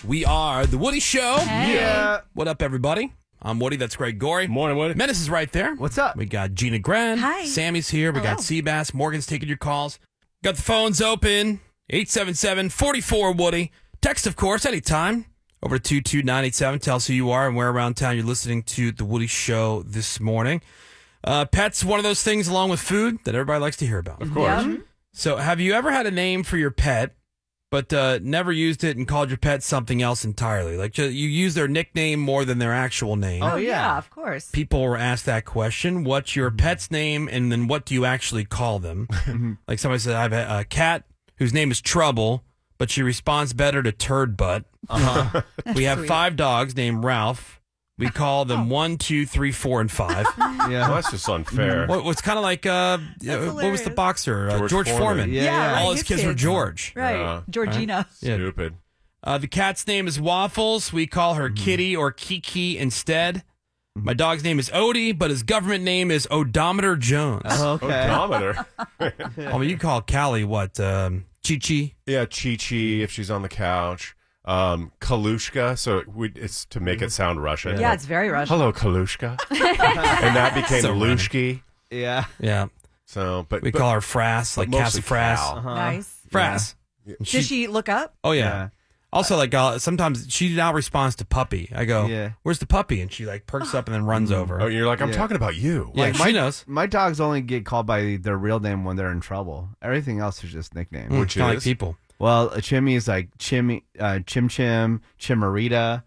We are The Woody Show. Hey. Yeah. What up, everybody? I'm Woody. That's Greg Gorey. Morning, Woody. Menace is right there. What's up? We got Gina Gren. Hi. Sammy's here. We got Seabass. Morgan's taking your calls. Got the phones open. 877-44-WOODY. Text, of course, anytime. Over to 22987. Tell us who you are and where around town you're listening to The Woody Show this morning. Pets, one of those things along with food that everybody likes to hear about. Of course. Yep. So have you ever had a name for your pet, but never used it and called your pet something else entirely? Like you use their nickname more than their actual name. Oh, yeah. of course. People were asked that question. What's your pet's name, and then what do you actually call them? Like somebody said, I have a cat whose name is Trouble, but she responds better to Turd Butt. We have sweet. 5 dogs named Ralph. We call them 1, 2, 3, 4, and 5. Yeah. Well, that's just unfair. What's kind of like, what was the hilarious. boxer? George George Foreman. Foreman. Yeah. right, All his kids were George. Right. Yeah. Georgina. Yeah. Stupid. The cat's name is Waffles. We call her Kitty or Kiki instead. My dog's name is Odie, but his government name is Odometer Jones. Okay. Odometer. I mean, you call Callie what? Chi-Chi? Yeah, Chi-Chi if she's on the couch. Kalushka, so it's to make it sound Russian. Yeah, it's very Russian. Hello, Kalushka. And that became So Lushki. Yeah. Yeah. So, but We call her Frass, like mostly Cassafrass. Cal. Nice. Frass. Did she look up? Oh, yeah. Yeah. Also, like, sometimes she now responds to puppy. I go, Yeah. where's the puppy? And she, like, perks up and then runs over. Oh, you're like, I'm Yeah. talking about you. Yeah, Like, she knows. My dogs only get called by their real name when they're in trouble. Everything else is just nickname. Which Kinda like is? people. Well, Chimmy is like Chim Chim, Chimarita.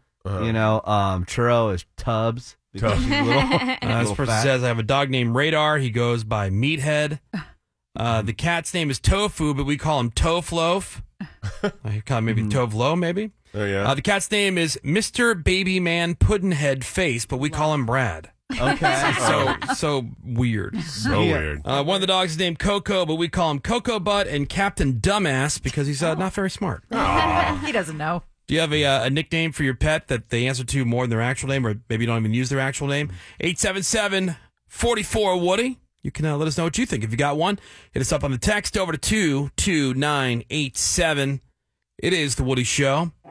Churro is Tubbs. Because she's little. This little person fat. says, I have a dog named Radar. He goes by Meathead. The cat's name is Tofu, but we call him Tofloaf. I call him maybe Tovlo, maybe. Oh, yeah. The cat's name is Mr. Baby Man Puddinhead Face, but we call him Brad. Okay. So weird. So Yeah. weird. One of the dogs is named Coco, but we call him Coco Butt and Captain Dumbass because he's not very smart. He doesn't know. Do you have a nickname for your pet that they answer to more than their actual name, or maybe don't even use their actual name? 877-44-WOODY. You can let us know what you think. If you got one, hit us up on the text over to 22987. It is The Woody Show.